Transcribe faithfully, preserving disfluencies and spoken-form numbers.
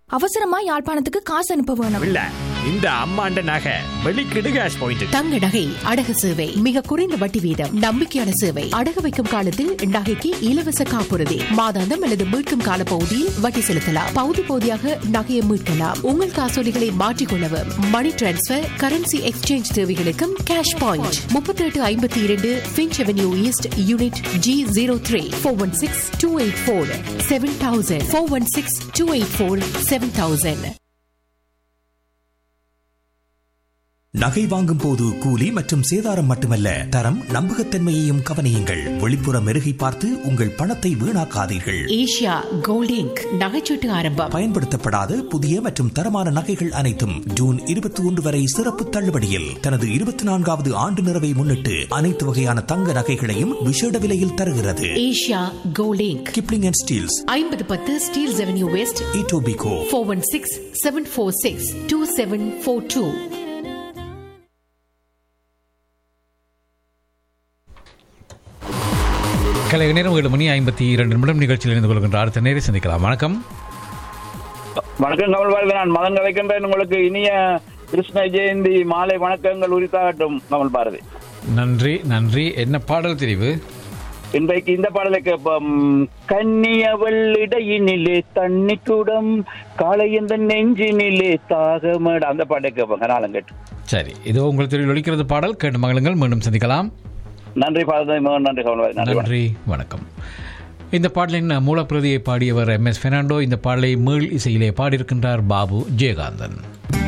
அவசரமா யாழ்ப்பாணத்துக்கு காசு அனுப்ப வேணும். இல்ல இந்த அம்மாண்ட நகை வெளிக்கிடு கேஷ் பாயிண்ட். தங்க நகை அடகு சேவை மிக குறைந்த வட்டி வீதம், நம்பிக்கையான சேவை. அடகு வைக்கும் காலத்தில் நகைக்கு இலவச காப்புறுதி, மாதாந்தம் அல்லது மீட்கும் கால பகுதியில் வட்டி செலுத்தலாம். பகுதி பகுதியாக நகையை மீட்கலாம். உங்கள் காசோலிகளை மாற்றிக்கொள்ளவும், மணி டிரான்ஸ்பர், கரன்சி எக்ஸ்சேஞ்ச் தேவைகளுக்கும் கேஷ் பாயிண்ட். முப்பத்தி எட்டு ஐம்பத்தி இரண்டு pinch avenue east unit G zero three four one six two eight four seven thousand four one six two eight four seven thousand. நகை வாங்கும் போது கூலி மற்றும் சேதாரம் மட்டுமல்ல, தரம் நம்பகத்தன்மையையும் கவனியுங்கள். வெளிப்புற மெருகை பார்த்து உங்கள் பணத்தை வீணாக்காதீர்கள். ஏஷியா கோல்ட் இங்க் நகைச்சீட்டு ஆரம்பம். பயன்படுத்தப்படாத புதிய மற்றும் தரமான நகைகள் அனைத்தும் ஜூன் இருபத்தி ஒன்று வரை சிறப்பு தள்ளுபடியில். தனது இருபத்தி நான்காவது ஆண்டு நிறைவை முன்னிட்டு அனைத்து வகையான தங்க நகைகளையும் விசேட விலையில் தருகிறது. Asia gold ink, Kipling and Steeles, ஐம்பது பத்து Steeles avenue west, Etobicoke, four one six seven four six two seven four two. கலை நேரம் ஏழு மணி ஐம்பத்தி இரண்டு நிமிடம். நிகழ்ச்சியில் இருந்து கொள்கின்ற அடுத்த நேரை சந்திக்கலாம். வணக்கம். வணக்கம் கமல்பாரதி, நான் மதம் கலைக்கின்றேன். உங்களுக்கு இனிய கிருஷ்ண ஜெயந்தி மாலை வணக்கங்கள் உரித்தாகட்டும் கமல் பாரதி. நன்றி நன்றி. என்ன பாடல் தெரிவு? இன்றைக்கு இந்த பாடலை கேட்போம். கன்னியவள் இடையினிலே தண்ணி கூடம், காளையந்த நெஞ்சினிலே தாகமட, அந்த பாட்டை கேட்போம். கனாலம் கேட்டு. சரி, இதோ உங்கள் தெரிவில் ஒலிக்கிறது பாடல். கேட்டு மகளுங்கள். மீண்டும் சந்திக்கலாம். நன்றி பாரதி, நன்றி கமல்பாரதி, நன்றி, வணக்கம். இந்த பாடலின் மூலப்பிரதியை பாடியவர் எம் எஸ் பெர்னாண்டோ. இந்த பாடலை மீள் இசையிலே பாடியிருக்கின்றார் பாபு ஜெயகாந்தன்.